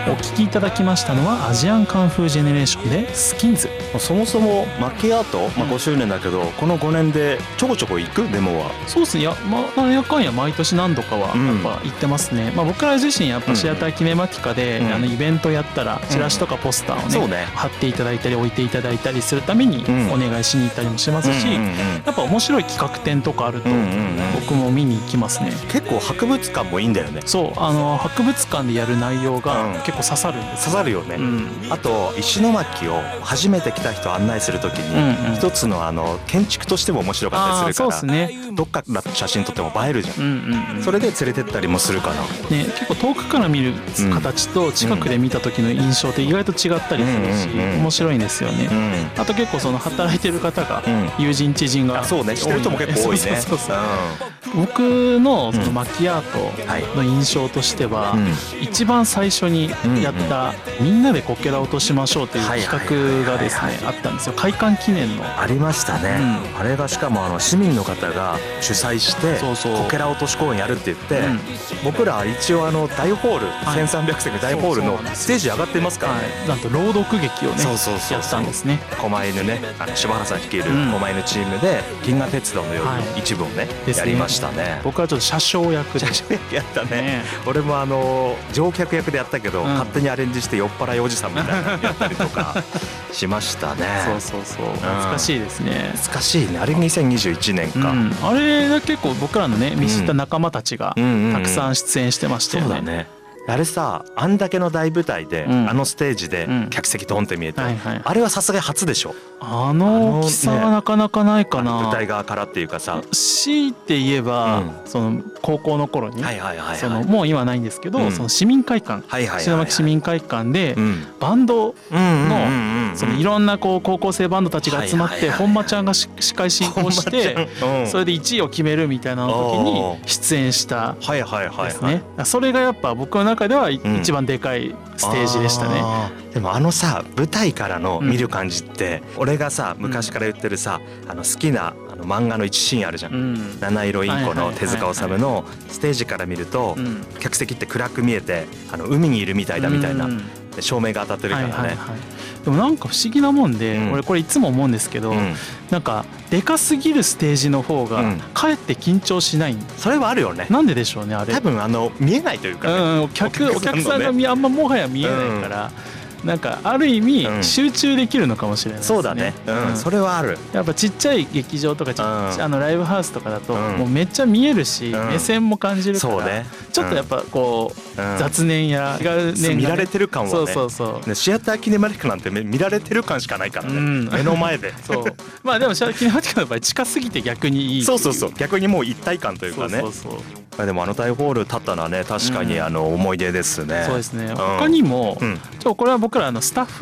お聴きいただきましたのはアジアンカンフージェネレーションでスキンズ。 そもそもマキアート、5周年だけど、この5年でちょこちょこ行くデモは。 そうですね。いや、なんやかんや毎年何度かはやっぱ行ってますね。僕ら自身やっぱシアターキネマティカで、イベントやったらチラシとかポスターをね、貼っていただいたり置いていただいたりするためにお願いしに行ったりもしますし、やっぱ面白い企画展とかあると僕も見に行きますね。 結構博物館もいいんだよね。 そう、博物館でやる内容が結構刺さるんです。 刺さるよね。あと石巻を初めて来た人を案内するときに一つの建築としても面白かったりするから、どっから写真撮っても映えるじゃん。それで連れてったりもするかな。 ね、結構遠くから見る形と近くで見た時の印象って意外と違ったりするし、面白いんですよね。あと結構その働いてる方が友人知人がそうね、してる人も結構多いね。 僕のそのマキアートの印象としては、一番最初にやったみんなでこけら落としましょうという企画がですねあったんですよ。開館記念の。 ありましたね。あれがしかも市民の方が主催してこけら落とし公演やるって言って、僕ら一応大ホール、1300席大ホールのステージ上がってますからね。 なんと朗読劇をねやったんですね。 狛犬ね、柴原さん率いる狛犬チームで銀河鉄道の夜の一部をねやりましたね。 僕はちょっと車掌役でやったね。俺も乗客役でやったけど、勝手にアレンジして酔っ払いおじさんみたいなのやったりとかしましたね。 そう懐かしいですね。 懐かしいね。あれ2021年か。 あれが結構僕らのね見知った仲間たちがたくさん出演してましたよね。 そうだね。あれさ、あんだけの大舞台で、ステージで客席ドンって見えて、あれはさすがに初でしょ。 あの大きさはなかなかないかな。 舞台側からっていうかさ、 強いて言えば、その高校の頃に、もう今ないんですけど、その市民会館、石巻市民会館でバンドのそのいろんな高校生バンドたちが集まって、本間ちゃんが司会進行して、それで1位を決めるみたいな時に出演したですね。それがやっぱ僕の中では一番でかいステージでしたね。 でもさ、舞台からの見る感じって、俺がさ昔から言ってるさ、好きな漫画の一シーンあるじゃん。七色インコの手塚治虫のステージから見ると、客席って暗く見えて海にいるみたいだみたいな、照明が当たってるからね。 でもなんか不思議なもんで、俺これいつも思うんですけど、なんかでかすぎるステージの方がかえって緊張しない。 それはあるよね。 なんででしょうね、あれ。 多分見えないというかね、 お客さんがあんまもはや見えないから、なんかある意味集中できるのかもしれないですね。 そうだね。それはある。 やっぱちっちゃい劇場とかライブハウスとかだともうめっちゃ見えるし、目線も感じるから、ちょっとやっぱこう雑念や見られてる感はね。 そうシアターキネマティカなんて見られてる感しかないからね、目の前で。 まあでもシアターキネマティカの場合近すぎて逆にいい。 そう逆にもう一体感というかね。でも大ホール立ったのはね、確かに思い出ですね。 そうですね。他にもこれは僕らスタッフ